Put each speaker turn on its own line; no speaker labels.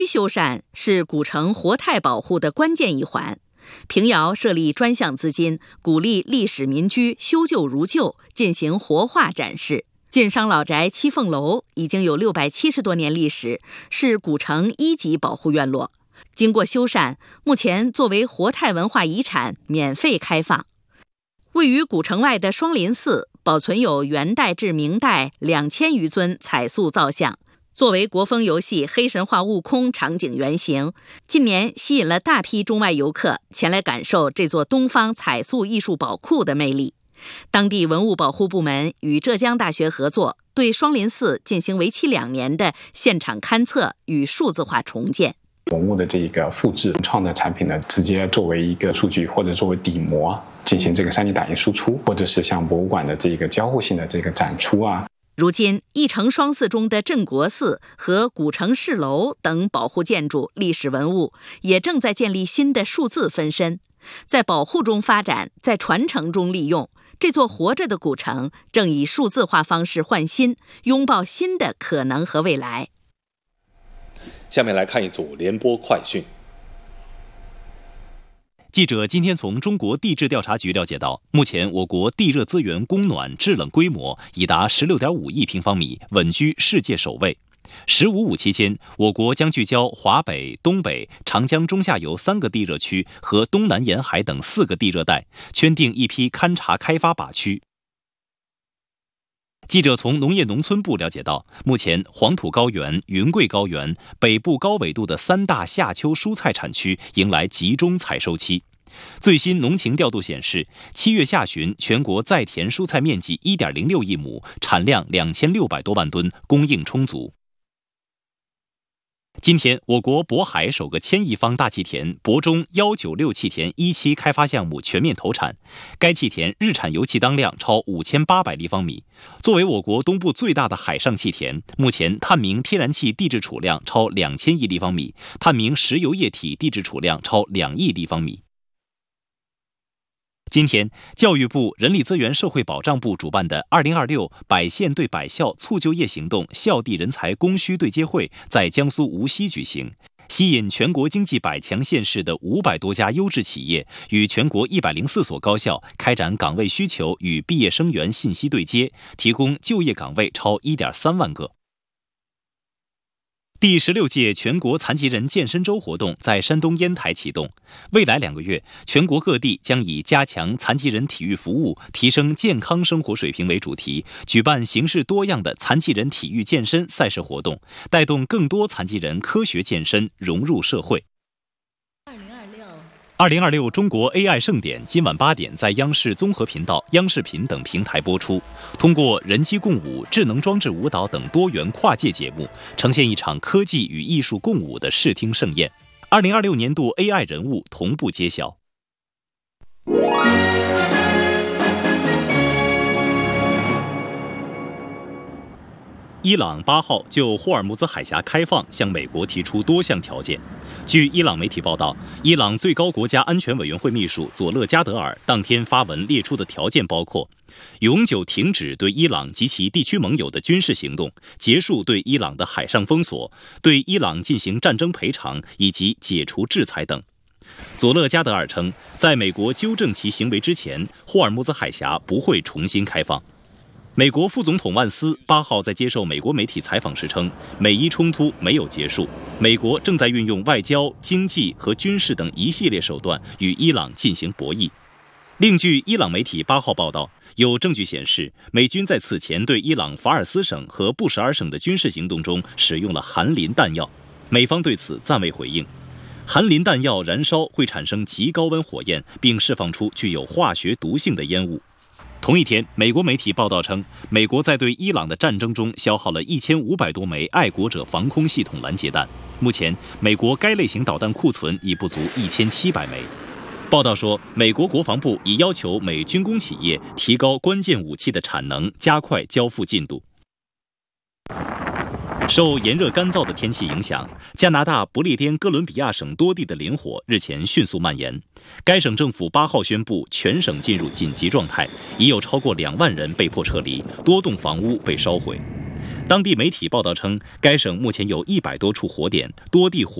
修缮是古城活态保护的关键一环。平遥设立专项资金，鼓励历史民居修旧如旧，进行活化展示。晋商老宅七凤楼已经有670多年历史，是古城1级保护院落。经过修缮，目前作为活态文化遗产免费开放。位于古城外的双林寺保存有元代至明代2000余尊彩塑造像，作为国风游戏《黑神话：悟空》场景原型，近年吸引了大批中外游客前来感受这座东方彩塑艺术宝库的魅力。当地文物保护部门与浙江大学合作，对双林寺进行为期2年的现场勘测与数字化重建。
文物的这个复制创的产品呢，直接作为一个数据或者作为底模进行这个3D 打印输出，或者是像博物馆的这个交互性的这个展出啊。
如今，一城双寺中的镇国寺和古城市楼等保护建筑、历史文物也正在建立新的数字分身，在保护中发展，在传承中利用。这座活着的古城正以数字化方式焕新，拥抱新的可能和未来。
下面来看一组联播快讯。
记者今天从中国地质调查局了解到，目前我国地热资源供暖制冷规模已达16.5亿平方米，稳居世界首位。“15+5”期间，我国将聚焦华北、东北、长江中下游3个地热区和东南沿海等4个地热带，圈定一批勘察开发靶区。记者从农业农村部了解到，目前黄土高原、云贵高原、北部高纬度的3大夏秋蔬菜产区迎来集中采收期。最新农情调度显示，7月下旬全国在田蔬菜面积1.06亿亩，产量2600多万吨，供应充足。今天，我国渤海首个1000亿方大气田渤中196气田1期开发项目全面投产，该气田日产油气当量超5800立方米。作为我国东部最大的海上气田，目前探明天然气地质储量超2000亿立方米，探明石油液体地质储量超2亿立方米。今天，教育部、人力资源社会保障部主办的2026百县对百校促就业行动校地人才供需对接会在江苏无锡举行，吸引全国经济100强县市的500多家优质企业与全国104所高校开展岗位需求与毕业生源信息对接，提供就业岗位超1.3万个。第16届全国残疾人健身周活动在山东烟台启动，未来2个月，全国各地将以加强残疾人体育服务、提升健康生活水平为主题，举办形式多样的残疾人体育健身赛事活动，带动更多残疾人科学健身，融入社会。2026中国 AI 盛典今晚8点在央视综合频道、央视频等平台播出，通过人机共舞、智能装置舞蹈等多元跨界节目，呈现一场科技与艺术共舞的视听盛宴。2026年度 AI 人物同步揭晓。伊朗8号就霍尔木兹海峡开放向美国提出多项条件。据伊朗媒体报道，伊朗最高国家安全委员会秘书佐勒加德尔当天发文列出的条件包括：永久停止对伊朗及其地区盟友的军事行动，结束对伊朗的海上封锁，对伊朗进行战争赔偿，以及解除制裁等。佐勒加德尔称，在美国纠正其行为之前，霍尔木兹海峡不会重新开放。美国副总统万斯8号在接受美国媒体采访时称，美伊冲突没有结束，美国正在运用外交、经济和军事等一系列手段与伊朗进行博弈。另据伊朗媒体8号报道，有证据显示，美军在此前对伊朗法尔斯省和布什尔省的军事行动中使用了含磷弹药，美方对此暂未回应。含磷弹药燃烧会产生极高温火焰，并释放出具有化学毒性的烟雾。同一天，美国媒体报道称，美国在对伊朗的战争中消耗了1500多枚爱国者防空系统拦截弹，目前美国该类型导弹库存已不足1700枚。报道说，美国国防部已要求美军工企业提高关键武器的产能，加快交付进度。受炎热干燥的天气影响，加拿大不列颠哥伦比亚省多地的林火日前迅速蔓延。该省政府8号宣布全省进入紧急状态，已有超过2万人被迫撤离，多栋房屋被烧毁。 当地媒体报道称，该省目前有100多处火点，多地火